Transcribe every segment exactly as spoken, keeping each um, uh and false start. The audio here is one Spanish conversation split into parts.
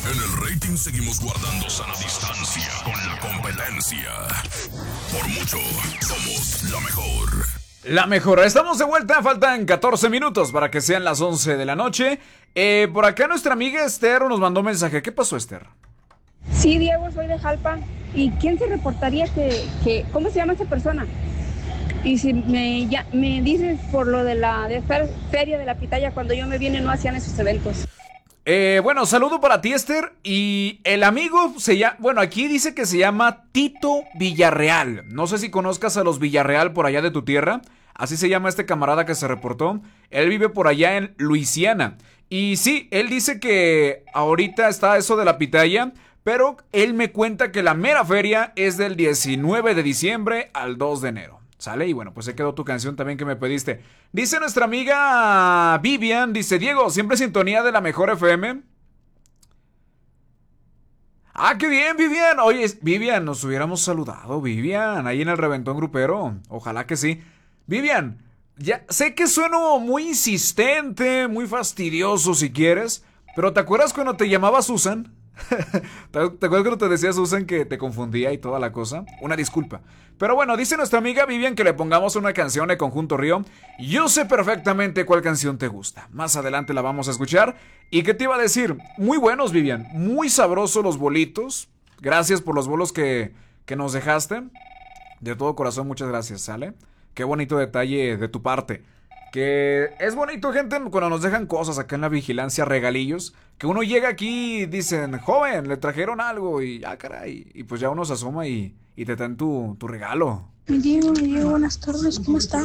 En el rating seguimos guardando sana distancia con la competencia. Por mucho, somos la mejor. La mejor. Estamos de vuelta, faltan catorce minutos para que sean las once de la noche. Eh, por acá nuestra amiga Esther nos mandó un mensaje. ¿Qué pasó, Esther? Sí, Diego, soy de Jalpa. ¿Y quién se reportaría que, que cómo se llama esa persona? Y si me, ya, me dices por lo de la de fer, feria de la pitaya, cuando yo me vine no hacían esos eventos. Eh, bueno, saludo para ti, Esther. Y el amigo se llama, bueno, aquí dice que se llama Tito Villarreal. No sé si conozcas a los Villarreal por allá de tu tierra. Así se llama este camarada que se reportó. Él vive por allá en Luisiana. Y sí, él dice que ahorita está eso de la pitaya, pero él me cuenta que la mera feria es del diecinueve de diciembre al dos de enero. ¿Sale? Y bueno, pues se quedó tu canción también que me pediste. Dice nuestra amiga Vivian, dice: Diego, siempre sintonía de la mejor F M. Ah, qué bien, Vivian. Oye, Vivian, nos hubiéramos saludado, Vivian, ahí en el reventón grupero. Ojalá que sí. Vivian, ya sé que sueno muy insistente, muy fastidioso si quieres, pero ¿te acuerdas cuando te llamaba Susan? ¿Te acuerdas cuando te decía Susan que te confundía y toda la cosa? Una disculpa. Pero bueno, dice nuestra amiga Vivian que le pongamos una canción de Conjunto Río. Yo sé perfectamente cuál canción te gusta. Más adelante la vamos a escuchar. ¿Y qué te iba a decir? Muy buenos, Vivian. Muy sabrosos los bolitos. Gracias por los bolos que, que nos dejaste. De todo corazón, muchas gracias, ¿sale? Qué bonito detalle de tu parte. Que es bonito, gente, cuando nos dejan cosas acá en la vigilancia, regalillos. Que uno llega aquí y dicen: joven, le trajeron algo. Y ah, caray. Y pues ya uno se asoma y, y te dan tu, tu regalo. Mi Diego, mi Diego, buenas tardes, ¿cómo está?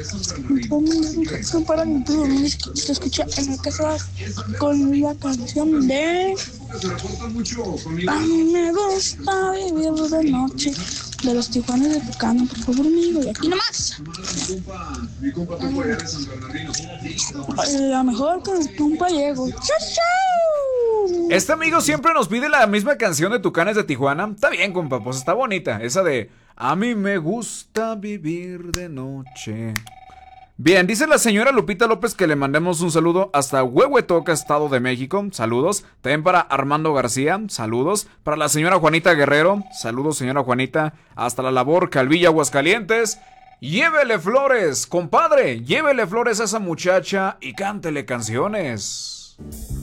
No para ni todo, te escuché en la casa con la canción de A mí me gusta vivir de noche, de los Tijuanes de Tucano, por favor, amigo, y aquí nomás. La mejor con el compa Diego. ¡Chau, chau! Este amigo siempre nos pide la misma canción de Tucanes de Tijuana. Está bien, compa, pues está bonita. Esa de A mí me gusta vivir de noche. Bien, dice la señora Lupita López que le mandemos un saludo hasta Huehuetoca, Estado de México. Saludos. También para Armando García. Saludos. Para la señora Juanita Guerrero. Saludos, señora Juanita. Hasta La Labor, Calvilla, Aguascalientes. Llévele flores, compadre. Llévele flores a esa muchacha y cántele canciones.